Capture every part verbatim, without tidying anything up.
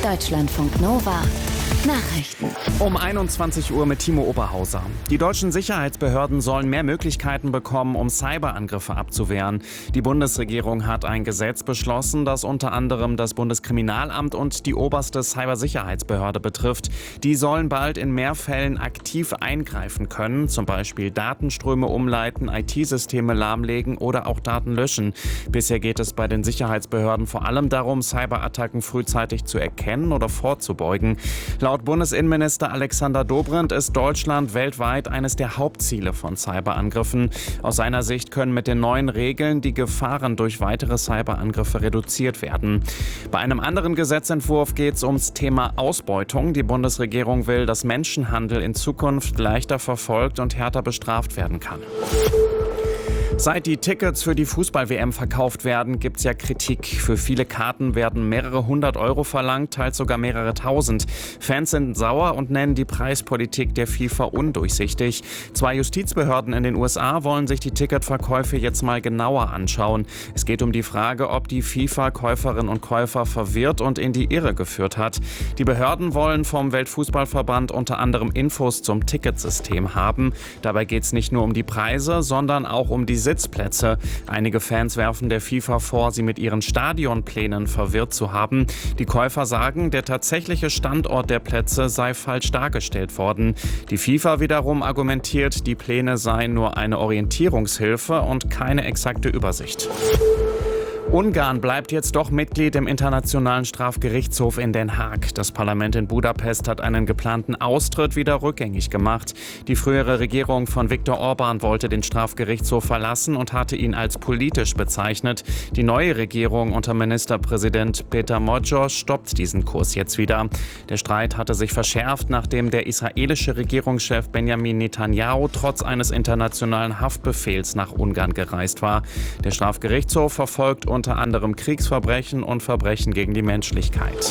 Deutschlandfunk Nova Nachrichten. Um einundzwanzig Uhr mit Timo Oberhauser. Die deutschen Sicherheitsbehörden sollen mehr Möglichkeiten bekommen, um Cyberangriffe abzuwehren. Die Bundesregierung hat ein Gesetz beschlossen, das unter anderem das Bundeskriminalamt und die oberste Cybersicherheitsbehörde betrifft. Die sollen bald in mehr Fällen aktiv eingreifen können, zum Beispiel Datenströme umleiten, I T-Systeme lahmlegen oder auch Daten löschen. Bisher geht es bei den Sicherheitsbehörden vor allem darum, Cyberattacken frühzeitig zu erkennen oder vorzubeugen. Laut Bundesinnenminister Alexander Dobrindt ist Deutschland weltweit eines der Hauptziele von Cyberangriffen. Aus seiner Sicht können mit den neuen Regeln die Gefahren durch weitere Cyberangriffe reduziert werden. Bei einem anderen Gesetzentwurf geht es ums Thema Ausbeutung. Die Bundesregierung will, dass Menschenhandel in Zukunft leichter verfolgt und härter bestraft werden kann. Seit die Tickets für die Fußball-W M verkauft werden, gibt es ja Kritik. Für viele Karten werden mehrere hundert Euro verlangt, teils sogar mehrere tausend. Fans sind sauer und nennen die Preispolitik der FIFA undurchsichtig. Zwei Justizbehörden in den U S A wollen sich die Ticketverkäufe jetzt mal genauer anschauen. Es geht um die Frage, ob die FIFA Käuferinnen und Käufer verwirrt und in die Irre geführt hat. Die Behörden wollen vom Weltfußballverband unter anderem Infos zum Ticketsystem haben. Dabei geht es nicht nur um die Preise, sondern auch um die Sitzplätze. Einige Fans werfen der FIFA vor, sie mit ihren Stadionplänen verwirrt zu haben. Die Käufer sagen, der tatsächliche Standort der Plätze sei falsch dargestellt worden. Die FIFA wiederum argumentiert, die Pläne seien nur eine Orientierungshilfe und keine exakte Übersicht. Ungarn bleibt jetzt doch Mitglied im Internationalen Strafgerichtshof in Den Haag. Das Parlament in Budapest hat einen geplanten Austritt wieder rückgängig gemacht. Die frühere Regierung von Viktor Orbán wollte den Strafgerichtshof verlassen und hatte ihn als politisch bezeichnet. Die neue Regierung unter Ministerpräsident Péter Magyar stoppt diesen Kurs jetzt wieder. Der Streit hatte sich verschärft, nachdem der israelische Regierungschef Benjamin Netanyahu trotz eines internationalen Haftbefehls nach Ungarn gereist war. Der Strafgerichtshof verfolgt unter anderem Kriegsverbrechen und Verbrechen gegen die Menschlichkeit.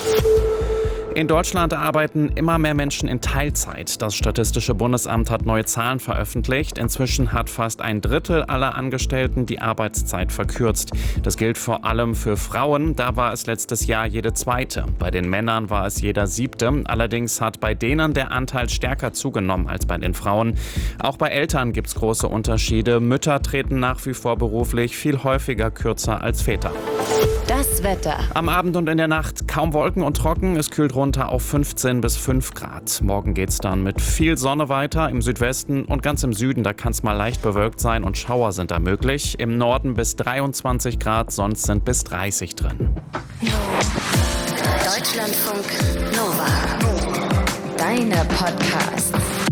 In Deutschland arbeiten immer mehr Menschen in Teilzeit. Das Statistische Bundesamt hat neue Zahlen veröffentlicht. Inzwischen hat fast ein Drittel aller Angestellten die Arbeitszeit verkürzt. Das gilt vor allem für Frauen. Da war es letztes Jahr jede zweite. Bei den Männern war es jeder siebte. Allerdings hat bei denen der Anteil stärker zugenommen als bei den Frauen. Auch bei Eltern gibt es große Unterschiede. Mütter treten nach wie vor beruflich viel häufiger kürzer als Väter. Das Wetter. Am Abend und in der Nacht kaum Wolken und trocken. Es kühlt runter auf fünfzehn bis fünf Grad. Morgen geht's dann mit viel Sonne weiter. Im Südwesten und ganz im Süden, da kann es mal leicht bewölkt sein und Schauer sind da möglich. Im Norden bis dreiundzwanzig Grad, sonst sind bis dreißig drin. Deutschlandfunk Nova. Deine Podcasts.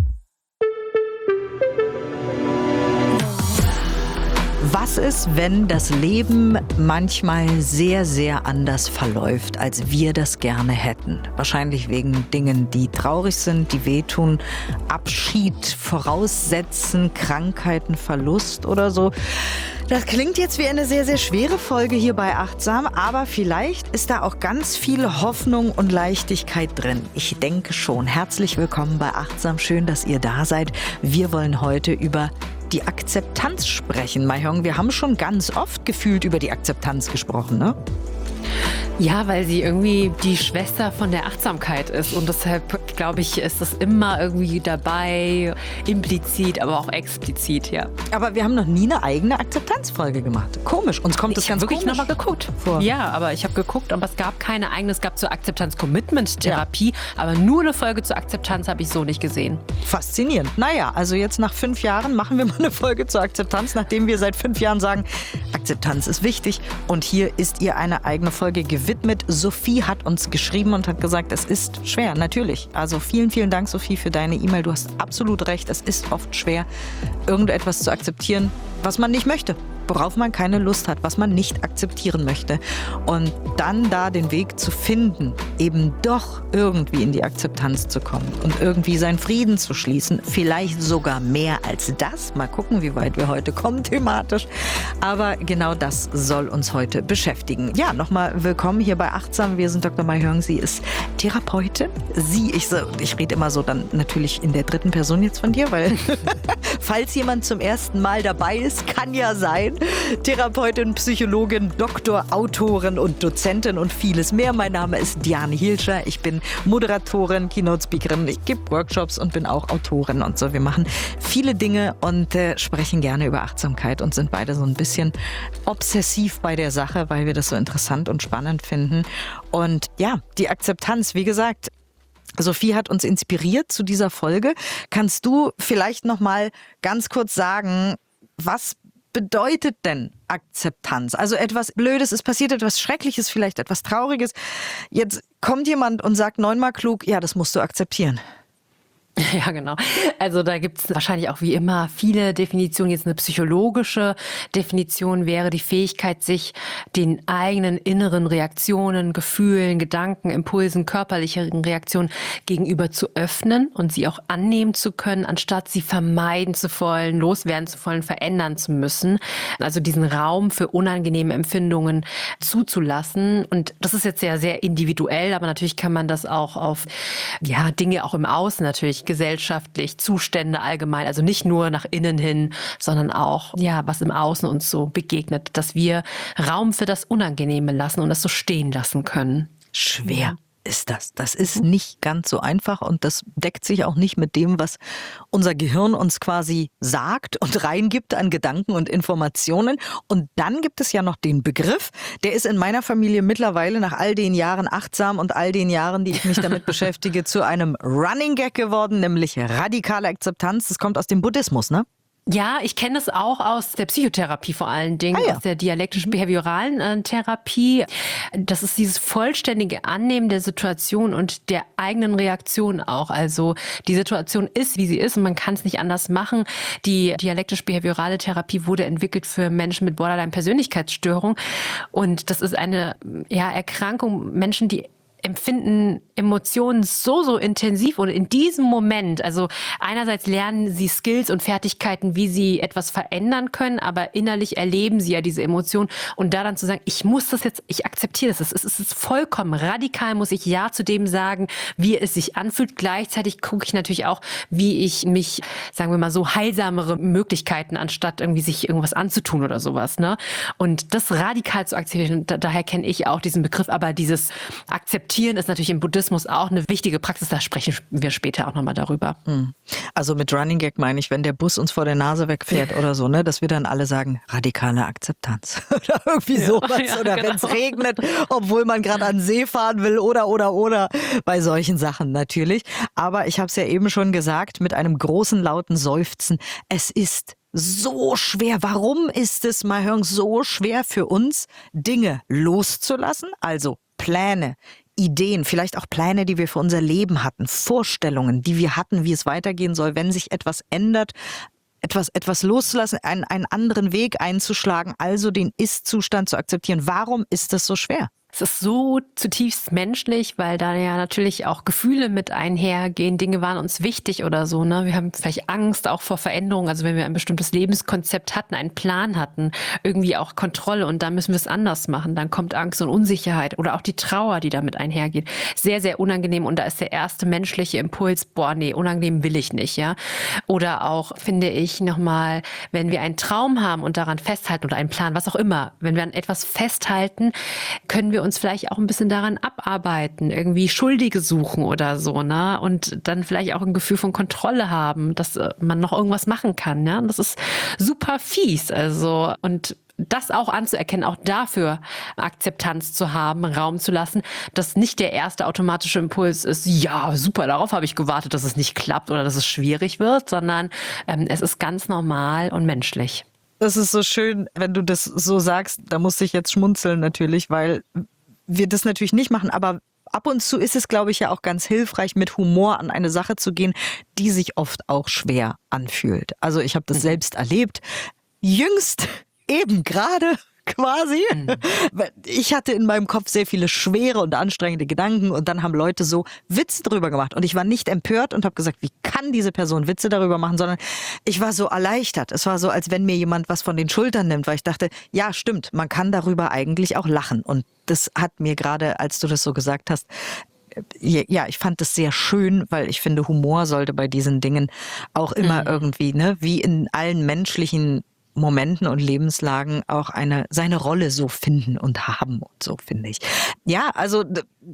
Was ist, wenn das Leben manchmal sehr, sehr anders verläuft, als wir das gerne hätten? Wahrscheinlich wegen Dingen, die traurig sind, die wehtun, Abschied voraussetzen, Krankheiten, Verlust oder so. Das klingt jetzt wie eine sehr, sehr schwere Folge hier bei Achtsam, aber vielleicht ist da auch ganz viel Hoffnung und Leichtigkeit drin. Ich denke schon. Herzlich willkommen bei Achtsam. Schön, dass ihr da seid. Wir wollen heute über die Akzeptanz sprechen. Mahjong, wir haben schon ganz oft gefühlt über die Akzeptanz gesprochen, ne? Ja, weil sie irgendwie die Schwester von der Achtsamkeit ist und deshalb, glaube ich, ist das immer irgendwie dabei, implizit, aber auch explizit, ja. Aber wir haben noch nie eine eigene Akzeptanzfolge gemacht. Komisch, uns kommt das ich ganz wirklich komisch nochmal geguckt vor. Ja, aber ich habe geguckt, aber es gab keine eigene, es gab zur Akzeptanz-Commitment-Therapie, ja. Aber nur eine Folge zur Akzeptanz habe ich so nicht gesehen. Faszinierend. Naja, also jetzt nach fünf Jahren machen wir mal eine Folge zur Akzeptanz, nachdem wir seit fünf Jahren sagen, Akzeptanz ist wichtig und hier ist ihr eine eigene Folge gewidmet. Sophie hat uns geschrieben und hat gesagt, es ist schwer, natürlich. Also vielen, vielen Dank, Sophie, für deine E-Mail. Du hast absolut recht, es ist oft schwer, irgendetwas zu akzeptieren, was man nicht möchte. worauf man keine Lust hat, was man nicht akzeptieren möchte. Und dann da den Weg zu finden, eben doch irgendwie in die Akzeptanz zu kommen und irgendwie seinen Frieden zu schließen. Vielleicht sogar mehr als das. Mal gucken, wie weit wir heute kommen thematisch. Aber genau das soll uns heute beschäftigen. Ja, nochmal willkommen hier bei Achtsam. Wir sind Doktor Mahjong. Sie ist Therapeutin. Sie, ich, ich rede immer so dann natürlich in der dritten Person jetzt von dir, weil falls jemand zum ersten Mal dabei ist, kann ja sein. Therapeutin, Psychologin, Doktor, Autorin und Dozentin und vieles mehr. Mein Name ist Diane Stefanie Hielscher. Ich bin Moderatorin, Keynote-Speakerin. Ich gebe Workshops und bin auch Autorin und so. Wir machen viele Dinge und äh, sprechen gerne über Achtsamkeit und sind beide so ein bisschen obsessiv bei der Sache, weil wir das so interessant und spannend finden. Und ja, die Akzeptanz, wie gesagt, Sophie hat uns inspiriert zu dieser Folge. Kannst du vielleicht noch mal ganz kurz sagen, was bedeutet denn Akzeptanz? Also etwas Blödes, es passiert etwas Schreckliches, vielleicht etwas Trauriges. Jetzt kommt jemand und sagt neunmal klug, ja, das musst du akzeptieren. Ja, genau. Also da gibt es wahrscheinlich auch wie immer viele Definitionen. Jetzt eine psychologische Definition wäre die Fähigkeit, sich den eigenen inneren Reaktionen, Gefühlen, Gedanken, Impulsen, körperlichen Reaktionen gegenüber zu öffnen und sie auch annehmen zu können, anstatt sie vermeiden zu wollen, loswerden zu wollen, verändern zu müssen. Also diesen Raum für unangenehme Empfindungen zuzulassen. Und das ist jetzt ja sehr individuell, aber natürlich kann man das auch auf ja Dinge auch im Außen natürlich gesellschaftlich, Zustände allgemein, also nicht nur nach innen hin, sondern auch, ja, was im Außen uns so begegnet, dass wir Raum für das Unangenehme lassen und das so stehen lassen können. Schwer ist das. Das ist nicht ganz so einfach und das deckt sich auch nicht mit dem, was unser Gehirn uns quasi sagt und reingibt an Gedanken und Informationen. Und dann gibt es ja noch den Begriff, der ist in meiner Familie mittlerweile nach all den Jahren achtsam und all den Jahren, die ich mich damit beschäftige, zu einem Running Gag geworden, nämlich radikale Akzeptanz. Das kommt aus dem Buddhismus, ne? Ja, ich kenne es auch aus der Psychotherapie vor allen Dingen, ah, ja. aus der dialektisch-behavioralen äh, Therapie. Das ist dieses vollständige Annehmen der Situation und der eigenen Reaktion auch. Also die Situation ist, wie sie ist und man kann es nicht anders machen. Die dialektisch-behaviorale Therapie wurde entwickelt für Menschen mit Borderline-Persönlichkeitsstörung und das ist eine ja, Erkrankung, Menschen, die empfinden Emotionen so, so intensiv und in diesem Moment, also einerseits lernen sie Skills und Fertigkeiten, wie sie etwas verändern können, aber innerlich erleben sie ja diese Emotionen und da dann zu sagen, ich muss das jetzt, ich akzeptiere das, es ist vollkommen radikal, muss ich Ja zu dem sagen, wie es sich anfühlt. Gleichzeitig gucke ich natürlich auch, wie ich mich, sagen wir mal so, heilsamere Möglichkeiten, anstatt irgendwie sich irgendwas anzutun oder sowas, ne? Und das radikal zu akzeptieren, da, daher kenne ich auch diesen Begriff, aber dieses Akzeptieren ist natürlich im Buddhismus auch eine wichtige Praxis, da sprechen wir später auch nochmal darüber. Also mit Running Gag meine ich, wenn der Bus uns vor der Nase wegfährt oder so, ne, dass wir dann alle sagen, radikale Akzeptanz oder irgendwie ja, sowas ja, oder genau. wenn es regnet, obwohl man gerade an den See fahren will oder oder oder bei solchen Sachen natürlich. Aber ich habe es ja eben schon gesagt, mit einem großen lauten Seufzen, es ist so schwer. Warum ist es, mal hören, so schwer für uns, Dinge loszulassen? Also Pläne, Ideen, vielleicht auch Pläne, die wir für unser Leben hatten, Vorstellungen, die wir hatten, wie es weitergehen soll, wenn sich etwas ändert, etwas, etwas loszulassen, einen, einen anderen Weg einzuschlagen, also den Ist-Zustand zu akzeptieren. Warum ist das so schwer? Es ist so zutiefst menschlich, weil da ja natürlich auch Gefühle mit einhergehen. Dinge waren uns wichtig oder so, ne? Wir haben vielleicht Angst auch vor Veränderungen. Also wenn wir ein bestimmtes Lebenskonzept hatten, einen Plan hatten, irgendwie auch Kontrolle und dann müssen wir es anders machen. Dann kommt Angst und Unsicherheit oder auch die Trauer, die damit einhergeht. Sehr, sehr unangenehm und da ist der erste menschliche Impuls, boah, nee, unangenehm will ich nicht, ja? Oder auch, finde ich, nochmal, wenn wir einen Traum haben und daran festhalten oder einen Plan, was auch immer, wenn wir an etwas festhalten, können wir uns vielleicht auch ein bisschen daran abarbeiten, irgendwie Schuldige suchen oder so, ne? Und dann vielleicht auch ein Gefühl von Kontrolle haben, dass man noch irgendwas machen kann, ja? Und das ist super fies, also, und das auch anzuerkennen, auch dafür Akzeptanz zu haben, Raum zu lassen, dass nicht der erste automatische Impuls ist, ja, super, darauf habe ich gewartet, dass es nicht klappt oder dass es schwierig wird, sondern ähm, es ist ganz normal und menschlich. Das ist so schön, wenn du das so sagst, da muss ich jetzt schmunzeln natürlich, weil wir das natürlich nicht machen, aber ab und zu ist es, glaube ich, ja auch ganz hilfreich, mit Humor an eine Sache zu gehen, die sich oft auch schwer anfühlt. Also ich habe das mhm. selbst erlebt. Jüngst eben gerade quasi. Mhm. Ich hatte in meinem Kopf sehr viele schwere und anstrengende Gedanken und dann haben Leute so Witze drüber gemacht und ich war nicht empört und habe gesagt, wie kann diese Person Witze darüber machen, sondern ich war so erleichtert. Es war so, als wenn mir jemand was von den Schultern nimmt, weil ich dachte, ja stimmt, man kann darüber eigentlich auch lachen und das hat mir gerade, als du das so gesagt hast, ja, ich fand das sehr schön, weil ich finde, Humor sollte bei diesen Dingen auch immer mhm. irgendwie, ne, wie in allen menschlichen Momenten und Lebenslagen auch eine seine Rolle so finden und haben und so, finde ich. Ja, also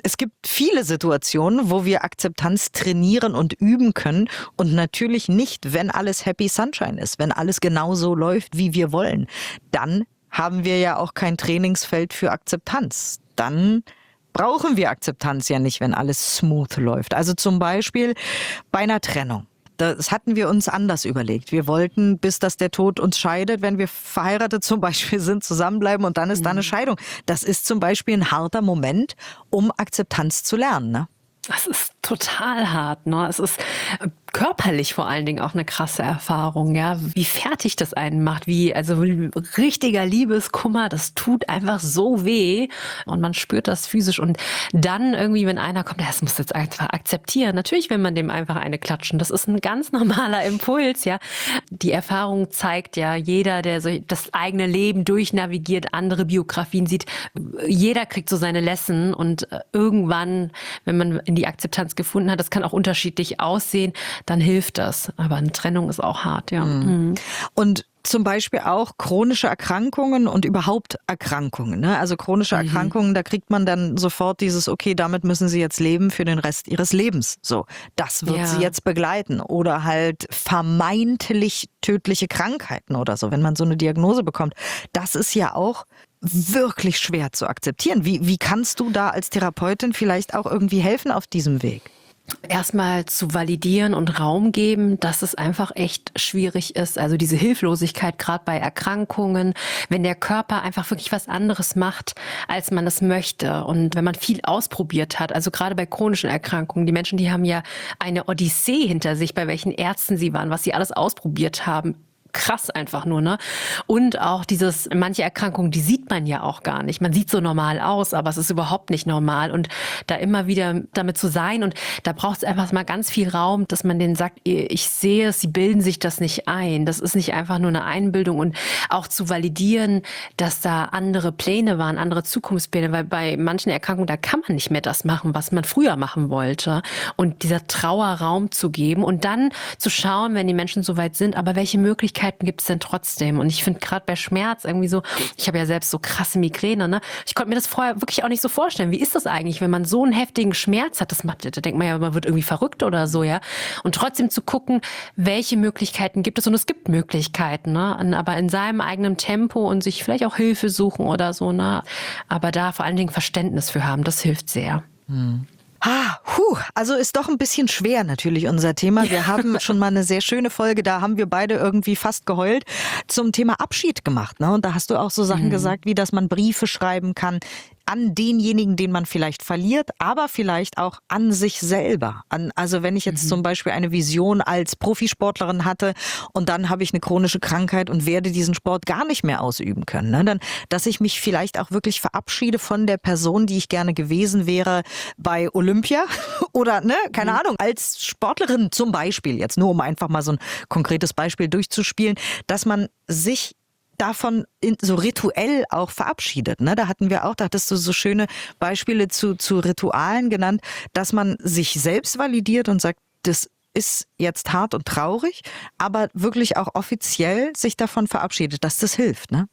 Es gibt viele Situationen, wo wir Akzeptanz trainieren und üben können und natürlich nicht, wenn alles Happy Sunshine ist, wenn alles genauso läuft, wie wir wollen. Dann haben wir ja auch kein Trainingsfeld für Akzeptanz. Dann brauchen wir Akzeptanz ja nicht, wenn alles smooth läuft. Also zum Beispiel bei einer Trennung. Das hatten wir uns anders überlegt. Wir wollten, bis dass der Tod uns scheidet, wenn wir verheiratet zum Beispiel sind, zusammenbleiben und dann ist mhm. da eine Scheidung. Das ist zum Beispiel ein harter Moment, um Akzeptanz zu lernen, ne? Das ist total hart, ne? Es ist körperlich vor allen Dingen auch eine krasse Erfahrung, ja, wie fertig das einen macht, wie, also richtiger Liebeskummer, das tut einfach so weh und man spürt das physisch und dann irgendwie, wenn einer kommt, das muss jetzt einfach akzeptieren, natürlich will man dem einfach eine klatschen, das ist ein ganz normaler Impuls, ja. Die Erfahrung zeigt ja, jeder, der so das eigene Leben durchnavigiert, andere Biografien sieht, jeder kriegt so seine Lesson und irgendwann, wenn man in die Akzeptanz gefunden hat, das kann auch unterschiedlich aussehen, dann hilft das. Aber eine Trennung ist auch hart, ja. Mhm. Und zum Beispiel auch chronische Erkrankungen und überhaupt Erkrankungen. Ne? Also chronische mhm. Erkrankungen, da kriegt man dann sofort dieses, okay, damit müssen sie jetzt leben für den Rest ihres Lebens. So, das wird ja. sie jetzt begleiten. Oder halt vermeintlich tödliche Krankheiten oder so, wenn man so eine Diagnose bekommt. Das ist ja auch wirklich schwer zu akzeptieren. Wie, wie kannst du da als Therapeutin vielleicht auch irgendwie helfen auf diesem Weg? Erstmal zu validieren und Raum geben, dass es einfach echt schwierig ist. Also diese Hilflosigkeit, gerade bei Erkrankungen, wenn der Körper einfach wirklich was anderes macht, als man es möchte. Und wenn man viel ausprobiert hat, also gerade bei chronischen Erkrankungen, die Menschen, die haben ja eine Odyssee hinter sich, bei welchen Ärzten sie waren, was sie alles ausprobiert haben. Krass einfach nur, ne? Und auch dieses, manche Erkrankungen, die sieht man ja auch gar nicht. Man sieht so normal aus, aber es ist überhaupt nicht normal. Und da immer wieder damit zu sein und da braucht es einfach mal ganz viel Raum, dass man denen sagt, ich sehe es, sie bilden sich das nicht ein. Das ist nicht einfach nur eine Einbildung und auch zu validieren, dass da andere Pläne waren, andere Zukunftspläne, weil bei manchen Erkrankungen, da kann man nicht mehr das machen, was man früher machen wollte. Und dieser Trauer Raum zu geben und dann zu schauen, wenn die Menschen soweit sind, aber welche Möglichkeiten gibt es denn trotzdem? Und ich finde gerade bei Schmerz irgendwie so, ich habe ja selbst so krasse Migräne, ne? Ich konnte mir das vorher wirklich auch nicht so vorstellen. Wie ist das eigentlich, wenn man so einen heftigen Schmerz hat? Das macht, da denkt man ja, man wird irgendwie verrückt oder so, ja? Und trotzdem zu gucken, welche Möglichkeiten gibt es? Und es gibt Möglichkeiten, ne? Aber in seinem eigenen Tempo und sich vielleicht auch Hilfe suchen oder so, ne? Aber da vor allen Dingen Verständnis für haben, das hilft sehr. Hm. Ah, puh, also ist doch ein bisschen schwer natürlich unser Thema. Wir haben schon mal eine sehr schöne Folge, da haben wir beide irgendwie fast geheult, zum Thema Abschied gemacht. Ne? Und da hast du auch so Sachen mhm. gesagt, wie dass man Briefe schreiben kann an denjenigen, den man vielleicht verliert, aber vielleicht auch an sich selber. An, also wenn ich jetzt mhm. zum Beispiel eine Vision als Profisportlerin hatte und dann habe ich eine chronische Krankheit und werde diesen Sport gar nicht mehr ausüben können, ne? Dann, dass ich mich vielleicht auch wirklich verabschiede von der Person, die ich gerne gewesen wäre bei Olympia oder, ne, keine mhm. Ahnung, als Sportlerin zum Beispiel, jetzt nur um einfach mal so ein konkretes Beispiel durchzuspielen, dass man sich davon in, so rituell auch verabschiedet. Ne? Da hatten wir auch, da hattest du so schöne Beispiele zu, zu Ritualen genannt, dass man sich selbst validiert und sagt, das ist jetzt hart und traurig, aber wirklich auch offiziell sich davon verabschiedet, dass das hilft, ne?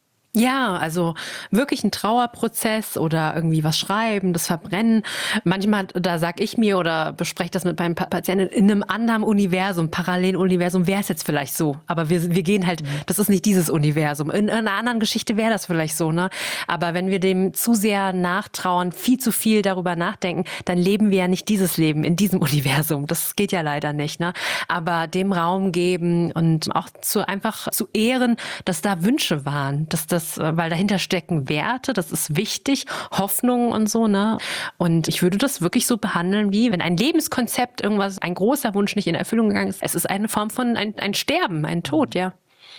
Ja, also wirklich ein Trauerprozess oder irgendwie was schreiben, das Verbrennen. Manchmal, da sag ich mir oder bespreche das mit meinem Patienten, in einem anderen Universum, Paralleluniversum wäre es jetzt vielleicht so. Aber wir, wir gehen halt, das ist nicht dieses Universum. In, in einer anderen Geschichte wäre das vielleicht so, ne? Aber wenn wir dem zu sehr nachtrauern, viel zu viel darüber nachdenken, dann leben wir ja nicht dieses Leben in diesem Universum. Das geht ja leider nicht, ne? Aber dem Raum geben und auch zu einfach zu ehren, dass da Wünsche waren, dass das, weil dahinter stecken Werte, das ist wichtig, Hoffnungen und so, ne? Und ich würde das wirklich so behandeln, wie wenn ein Lebenskonzept, irgendwas, ein großer Wunsch nicht in Erfüllung gegangen ist. Es ist eine Form von ein, ein Sterben, ein Tod, ja.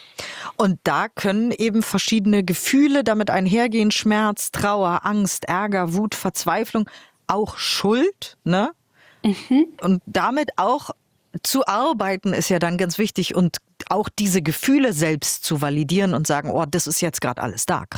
Und da können eben verschiedene Gefühle damit einhergehen, Schmerz, Trauer, Angst, Ärger, Wut, Verzweiflung, auch Schuld, ne? Mhm. Und damit auch zu arbeiten ist ja dann ganz wichtig und auch diese Gefühle selbst zu validieren und sagen, oh, das ist jetzt gerade alles da, krass.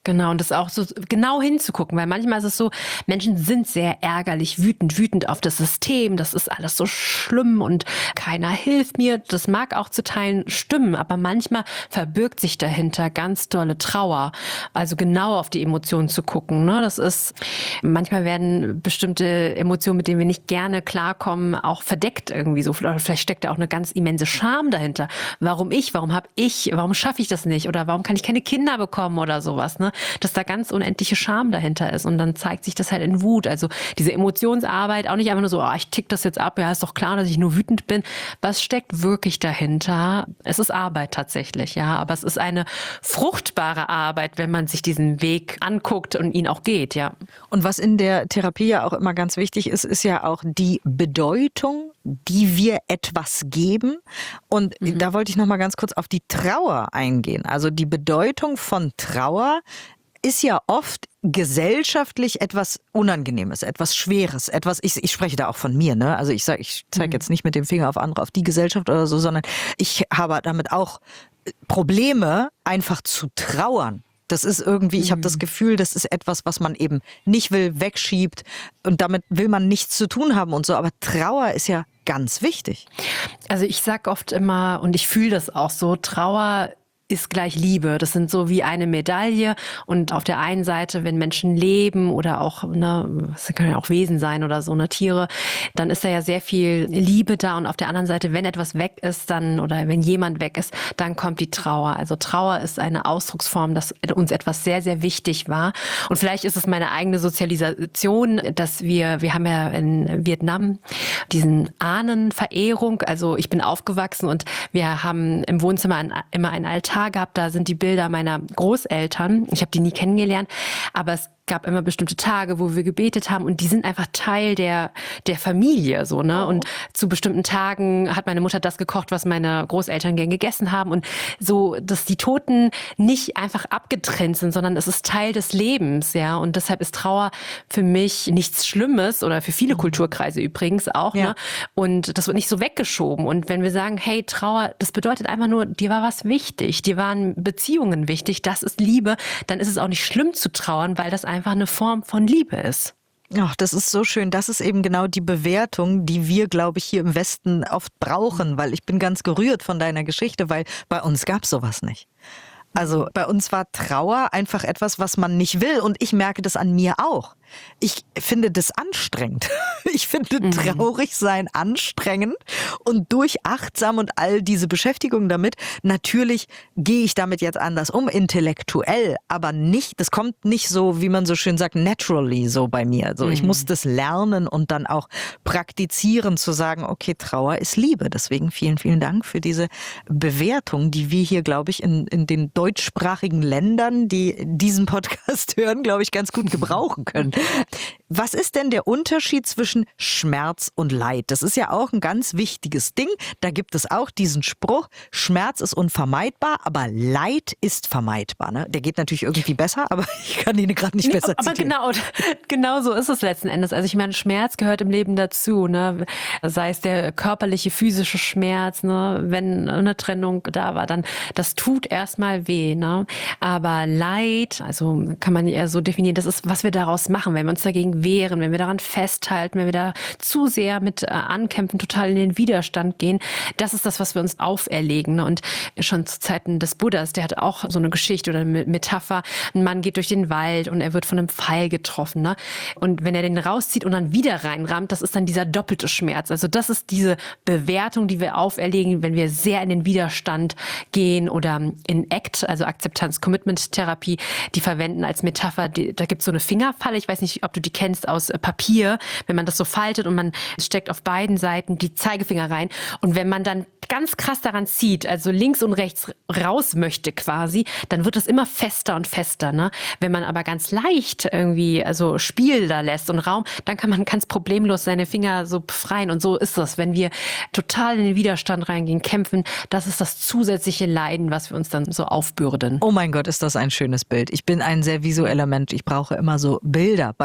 Genau, und das auch so genau hinzugucken, weil manchmal ist es so, Menschen sind sehr ärgerlich, wütend, wütend auf das System, das ist alles so schlimm und keiner hilft mir. Das mag auch zu Teilen stimmen, aber manchmal verbirgt sich dahinter ganz dolle Trauer. Also genau auf die Emotionen zu gucken, ne? Das ist, manchmal werden bestimmte Emotionen, mit denen wir nicht gerne klarkommen, auch verdeckt irgendwie so. Vielleicht steckt da auch eine ganz immense Scham dahinter. Warum ich? Warum habe ich? Warum schaffe ich das nicht? Oder warum kann ich keine Kinder bekommen oder sowas, ne? Dass da ganz unendliche Scham dahinter ist und dann zeigt sich das halt in Wut. Also diese Emotionsarbeit, auch nicht einfach nur so, oh, ich tick das jetzt ab, ja, ist doch klar, dass ich nur wütend bin. Was steckt wirklich dahinter? Es ist Arbeit tatsächlich, ja, aber es ist eine fruchtbare Arbeit, wenn man sich diesen Weg anguckt und ihn auch geht, ja. Und was in der Therapie ja auch immer ganz wichtig ist, ist ja auch die Bedeutung, die wir etwas geben. Und mhm. da wollte ich noch mal ganz kurz auf die Trauer eingehen. Also die Bedeutung von Trauer ist ja oft gesellschaftlich etwas Unangenehmes, etwas Schweres, etwas, ich, ich spreche da auch von mir, ne? Also ich sage, ich zeige jetzt nicht mit dem Finger auf andere, auf die Gesellschaft oder so, sondern ich habe damit auch Probleme, einfach zu trauern. Das ist irgendwie, ich habe das Gefühl, das ist etwas, was man eben nicht will, wegschiebt und damit will man nichts zu tun haben und so. Aber Trauer ist ja ganz wichtig. Also ich sag oft immer, und ich fühle das auch so, Trauer ist gleich Liebe. Das sind so wie eine Medaille. Und auf der einen Seite, wenn Menschen leben oder auch, ne, das können ja auch Wesen sein oder so, ne, Tiere, dann ist da ja sehr viel Liebe da. Und auf der anderen Seite, wenn etwas weg ist, dann, oder wenn jemand weg ist, dann kommt die Trauer. Also Trauer ist eine Ausdrucksform, dass uns etwas sehr, sehr wichtig war. Und vielleicht ist es meine eigene Sozialisation, dass wir, wir haben ja in Vietnam diesen Ahnenverehrung. Also ich bin aufgewachsen und wir haben im Wohnzimmer ein, immer einen Altar gehabt, da sind die Bilder meiner Großeltern. Ich habe die nie kennengelernt, aber es gab immer bestimmte Tage, wo wir gebetet haben und die sind einfach Teil der der Familie so, ne? Oh. Und zu bestimmten Tagen hat meine Mutter das gekocht, was meine Großeltern gern gegessen haben und so, dass die Toten nicht einfach abgetrennt sind, sondern es ist Teil des Lebens, ja? Und deshalb ist Trauer für mich nichts Schlimmes oder für viele Kulturkreise übrigens auch, ja. Ne? Und das wird nicht so weggeschoben und wenn wir sagen, hey, Trauer, das bedeutet einfach nur, dir war was wichtig, dir waren Beziehungen wichtig, das ist Liebe, dann ist es auch nicht schlimm zu trauern, weil das einfach eine Form von Liebe ist. Ach, das ist so schön. Das ist eben genau die Bewertung, die wir, glaube ich, hier im Westen oft brauchen, weil ich bin ganz gerührt von deiner Geschichte, weil bei uns gab es sowas nicht. Also bei uns war Trauer einfach etwas, was man nicht will und ich merke das an mir auch. Ich finde das anstrengend. Ich finde mhm. traurig sein anstrengend und durch achtsam und all diese Beschäftigung damit, natürlich gehe ich damit jetzt anders um, intellektuell, aber nicht, das kommt nicht so, wie man so schön sagt, naturally so bei mir. Also mhm. ich muss das lernen und dann auch praktizieren, zu sagen, okay, Trauer ist Liebe. Deswegen vielen, vielen Dank für diese Bewertung, die wir hier, glaube ich, in, in den deutschsprachigen Ländern, die diesen Podcast hören, glaube ich, ganz gut gebrauchen können. Was ist denn der Unterschied zwischen Schmerz und Leid? Das ist ja auch ein ganz wichtiges Ding. Da gibt es auch diesen Spruch, Schmerz ist unvermeidbar, aber Leid ist vermeidbar. Ne? Der geht natürlich irgendwie besser, aber ich kann ihn gerade nicht nee, besser aber zitieren. Aber genau, genau so ist es letzten Endes. Also ich meine, Schmerz gehört im Leben dazu. Ne? Sei es der körperliche, physische Schmerz, ne? Wenn eine Trennung da war, dann das tut erstmal weh. Ne? Aber Leid, also kann man eher so definieren, das ist, was wir daraus machen, wenn wir uns dagegen wehren, wenn wir daran festhalten, wenn wir da zu sehr mit äh, ankämpfen, total in den Widerstand gehen, das ist das, was wir uns auferlegen. Ne? Und schon zu Zeiten des Buddhas, der hat auch so eine Geschichte oder eine Metapher, ein Mann geht durch den Wald und er wird von einem Pfeil getroffen. Ne? Und wenn er den rauszieht und dann wieder reinrammt, das ist dann dieser doppelte Schmerz. Also das ist diese Bewertung, die wir auferlegen, wenn wir sehr in den Widerstand gehen oder in A C T, also Akzeptanz-Commitment-Therapie, die verwenden als Metapher, die, da gibt es so eine Fingerfalle, ich weiß nicht, ob du die kennst, aus Papier, wenn man das so faltet und man steckt auf beiden Seiten die Zeigefinger rein und wenn man dann ganz krass daran zieht, also links und rechts raus möchte quasi, dann wird es immer fester und fester. Ne? Wenn man aber ganz leicht irgendwie also Spiel da lässt und Raum, dann kann man ganz problemlos seine Finger so befreien und so ist das. Wenn wir total in den Widerstand reingehen, kämpfen, das ist das zusätzliche Leiden, was wir uns dann so aufbürden. Oh mein Gott, ist das ein schönes Bild. Ich bin ein sehr visueller Mensch. Ich brauche immer so Bilder beim Lernen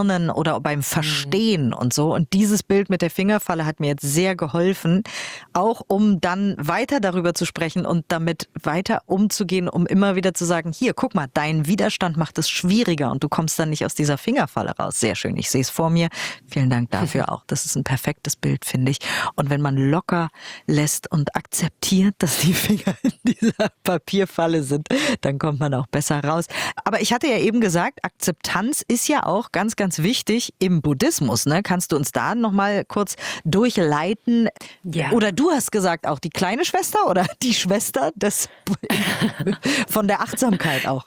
Lernen oder beim Verstehen mhm. und so. Und dieses Bild mit der Fingerfalle hat mir jetzt sehr geholfen, auch um dann weiter darüber zu sprechen und damit weiter umzugehen, um immer wieder zu sagen, hier, guck mal, dein Widerstand macht es schwieriger und du kommst dann nicht aus dieser Fingerfalle raus. Sehr schön, ich sehe es vor mir. Vielen Dank dafür auch. Das ist ein perfektes Bild, finde ich. Und wenn man locker lässt und akzeptiert, dass die Finger in dieser Papierfalle sind, dann kommt man auch besser raus. Aber ich hatte ja eben gesagt, Akzeptanz ist ja auch ganz, ganz wichtig im Buddhismus. Ne? Kannst du uns da nochmal kurz durchleiten? Ja. Oder du hast gesagt, auch die kleine Schwester oder die Schwester des von der Achtsamkeit auch.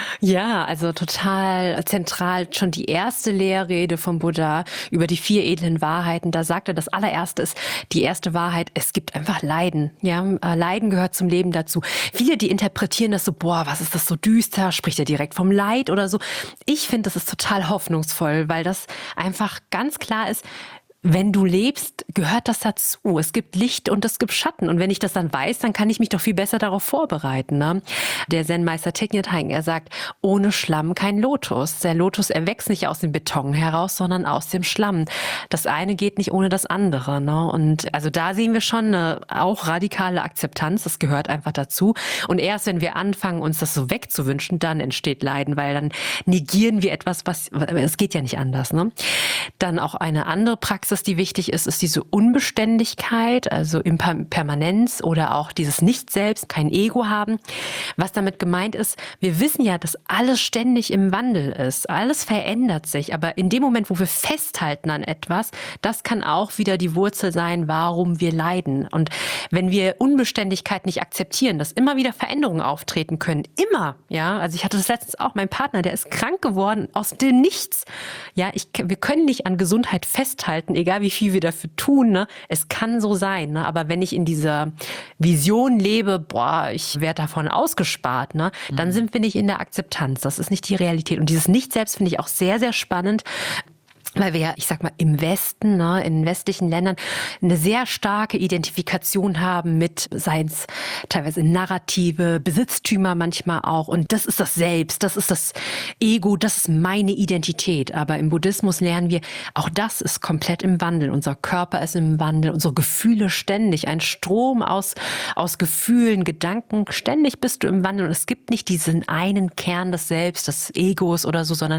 Ja, also total zentral schon die erste Lehrrede vom Buddha über die vier edlen Wahrheiten. Da sagt er, das allererste ist die erste Wahrheit, es gibt einfach Leiden. Ja, Leiden gehört zum Leben dazu. Viele, die interpretieren das so, boah, was ist das so düster, spricht er direkt vom Leid oder so. Ich finde, das ist total hoffnungsvoll, weil das einfach ganz klar ist, wenn du lebst, gehört das dazu. Es gibt Licht und es gibt Schatten. Und wenn ich das dann weiß, dann kann ich mich doch viel besser darauf vorbereiten. Ne? Der Zen-Meister Thich Nhat Hanh, er sagt, ohne Schlamm kein Lotus. Der Lotus erwächst nicht aus dem Beton heraus, sondern aus dem Schlamm. Das eine geht nicht ohne das andere. Ne? Und also da sehen wir schon eine auch radikale Akzeptanz. Das gehört einfach dazu. Und erst wenn wir anfangen, uns das so wegzuwünschen, dann entsteht Leiden, weil dann negieren wir etwas, was, es geht ja nicht anders. Ne? Dann auch eine andere Praxis, die wichtig ist, ist diese Unbeständigkeit, also Impermanenz oder auch dieses Nicht-Selbst, kein Ego haben. Was damit gemeint ist, wir wissen ja, dass alles ständig im Wandel ist. Alles verändert sich. Aber in dem Moment, wo wir festhalten an etwas, das kann auch wieder die Wurzel sein, warum wir leiden. Und wenn wir Unbeständigkeit nicht akzeptieren, dass immer wieder Veränderungen auftreten können, immer, ja, also ich hatte das letztens auch, mein Partner, der ist krank geworden aus dem Nichts. Ja, ich, wir können nicht an Gesundheit festhalten, egal wie viel wir dafür tun, ne? Es kann so sein, ne? Aber wenn ich in dieser Vision lebe, boah, ich werde davon ausgespart, ne? Dann sind wir nicht in der Akzeptanz. Das ist nicht die Realität. Und dieses Nicht-Selbst finde ich auch sehr, sehr spannend. Weil wir ja, ich sag mal, im Westen, ne, in westlichen Ländern eine sehr starke Identifikation haben mit, seien es teilweise Narrative, Besitztümer manchmal auch. Und das ist das Selbst, das ist das Ego, das ist meine Identität. Aber im Buddhismus lernen wir, auch das ist komplett im Wandel. Unser Körper ist im Wandel, unsere Gefühle ständig. Ein Strom aus, aus Gefühlen, Gedanken. Ständig bist du im Wandel. Und es gibt nicht diesen einen Kern des Selbst, des Egos oder so, sondern